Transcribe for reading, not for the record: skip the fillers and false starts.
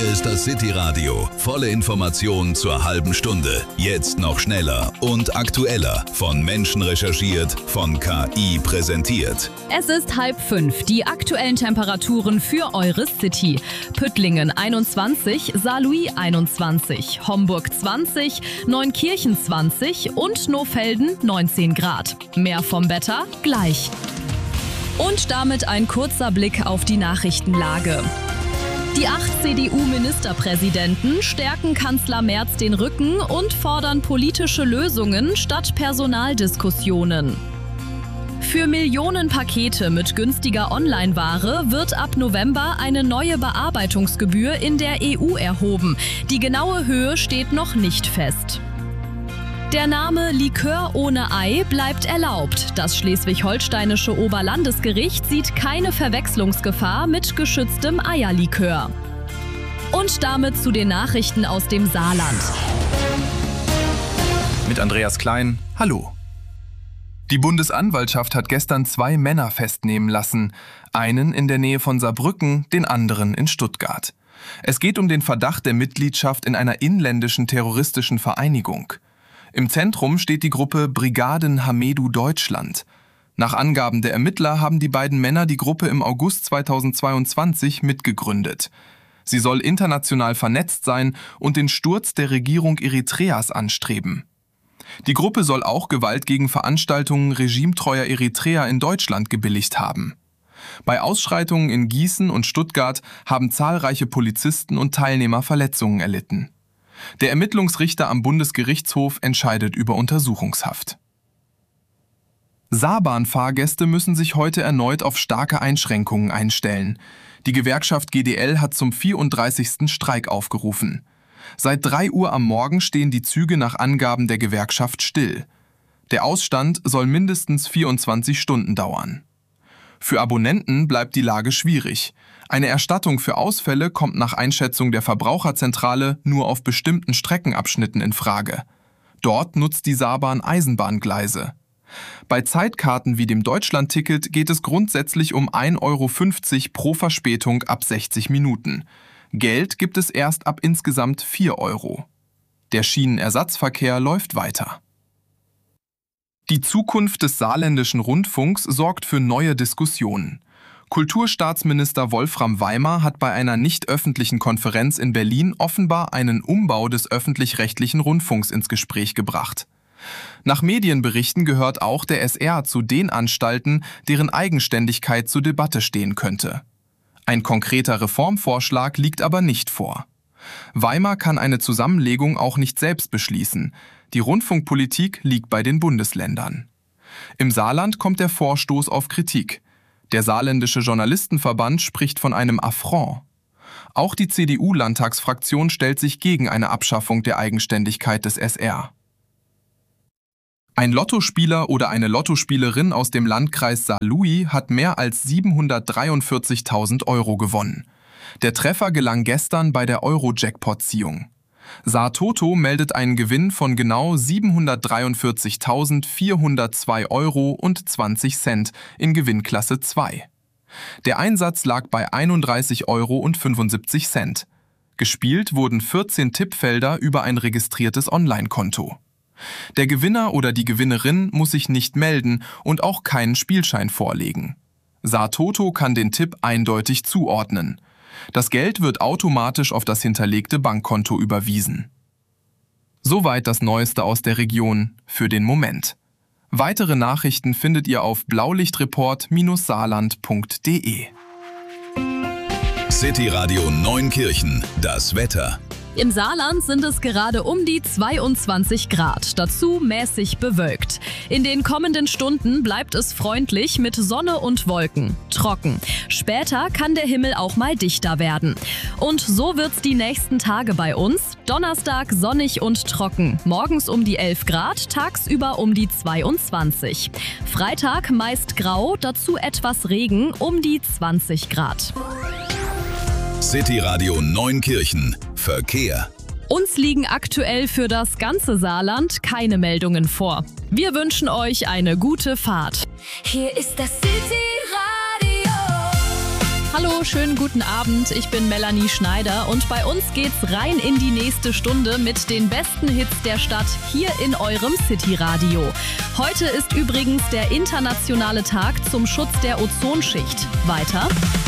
ist das City Radio. Volle Informationen zur halben Stunde. Jetzt noch schneller und aktueller. Von Menschen recherchiert, von KI präsentiert. Es ist 4:30. Die aktuellen Temperaturen für eure City. Püttlingen 21, Saarlouis 21, Homburg 20, Neunkirchen 20 und Nohfelden 19 Grad. Mehr vom Wetter gleich. Und damit ein kurzer Blick auf die Nachrichtenlage. Die 8 CDU-Ministerpräsidenten stärken Kanzler Merz den Rücken und fordern politische Lösungen statt Personaldiskussionen. Für Millionen Pakete mit günstiger Online-Ware wird ab November eine neue Bearbeitungsgebühr in der EU erhoben. Die genaue Höhe steht noch nicht fest. Der Name Likör ohne Ei bleibt erlaubt. Das schleswig-holsteinische Oberlandesgericht sieht keine Verwechslungsgefahr mit geschütztem Eierlikör. Und damit zu den Nachrichten aus dem Saarland. Mit Andreas Klein, hallo. Die Bundesanwaltschaft hat gestern 2 Männer festnehmen lassen. Einen in der Nähe von Saarbrücken, den anderen in Stuttgart. Es geht um den Verdacht der Mitgliedschaft in einer inländischen terroristischen Vereinigung. Im Zentrum steht die Gruppe Brigaden Hamedu Deutschland. Nach Angaben der Ermittler haben die beiden Männer die Gruppe im August 2022 mitgegründet. Sie soll international vernetzt sein und den Sturz der Regierung Eritreas anstreben. Die Gruppe soll auch Gewalt gegen Veranstaltungen regimetreuer Eritreer in Deutschland gebilligt haben. Bei Ausschreitungen in Gießen und Stuttgart haben zahlreiche Polizisten und Teilnehmer Verletzungen erlitten. Der Ermittlungsrichter am Bundesgerichtshof entscheidet über Untersuchungshaft. Saarbahn-Fahrgäste müssen sich heute erneut auf starke Einschränkungen einstellen. Die Gewerkschaft GDL hat zum 34. Streik aufgerufen. Seit 3 Uhr am Morgen stehen die Züge nach Angaben der Gewerkschaft still. Der Ausstand soll mindestens 24 Stunden dauern. Für Abonnenten bleibt die Lage schwierig. Eine Erstattung für Ausfälle kommt nach Einschätzung der Verbraucherzentrale nur auf bestimmten Streckenabschnitten in Frage. Dort nutzt die Saarbahn Eisenbahngleise. Bei Zeitkarten wie dem Deutschlandticket geht es grundsätzlich um 1,50 € pro Verspätung ab 60 Minuten. Geld gibt es erst ab insgesamt 4 €. Der Schienenersatzverkehr läuft weiter. Die Zukunft des saarländischen Rundfunks sorgt für neue Diskussionen. Kulturstaatsminister Wolfram Weimer hat bei einer nicht öffentlichen Konferenz in Berlin offenbar einen Umbau des öffentlich-rechtlichen Rundfunks ins Gespräch gebracht. Nach Medienberichten gehört auch der SR zu den Anstalten, deren Eigenständigkeit zur Debatte stehen könnte. Ein konkreter Reformvorschlag liegt aber nicht vor. Weimer kann eine Zusammenlegung auch nicht selbst beschließen. Die Rundfunkpolitik liegt bei den Bundesländern. Im Saarland kommt der Vorstoß auf Kritik. Der saarländische Journalistenverband spricht von einem Affront. Auch die CDU-Landtagsfraktion stellt sich gegen eine Abschaffung der Eigenständigkeit des SR. Ein Lottospieler oder eine Lottospielerin aus dem Landkreis Saarlouis hat mehr als 743.000 € gewonnen. Der Treffer gelang gestern bei der Euro-Jackpot-Ziehung. Saar-Toto meldet einen Gewinn von genau 743.402,20 € in Gewinnklasse 2. Der Einsatz lag bei 31,75 €. Gespielt wurden 14 Tippfelder über ein registriertes Online-Konto. Der Gewinner oder die Gewinnerin muss sich nicht melden und auch keinen Spielschein vorlegen. Saar-Toto kann den Tipp eindeutig zuordnen. Das Geld wird automatisch auf das hinterlegte Bankkonto überwiesen. Soweit das Neueste aus der Region für den Moment. Weitere Nachrichten findet ihr auf blaulichtreport-saarland.de. City Radio Neunkirchen, das Wetter. Im Saarland sind es gerade um die 22 Grad, dazu mäßig bewölkt. In den kommenden Stunden bleibt es freundlich mit Sonne und Wolken. Trocken. Später kann der Himmel auch mal dichter werden. Und so wird's die nächsten Tage bei uns. Donnerstag sonnig und trocken. Morgens um die 11 Grad, tagsüber um die 22. Freitag meist grau, dazu etwas Regen um die 20 Grad. City Radio Neunkirchen. Verkehr. Uns liegen aktuell für das ganze Saarland keine Meldungen vor. Wir wünschen euch eine gute Fahrt. Hier ist das City Radio. Hallo, schönen guten Abend. Ich bin Melanie Schneider und bei uns geht's rein in die nächste Stunde mit den besten Hits der Stadt hier in eurem City-Radio. Heute ist übrigens der internationale Tag zum Schutz der Ozonschicht. Weiter.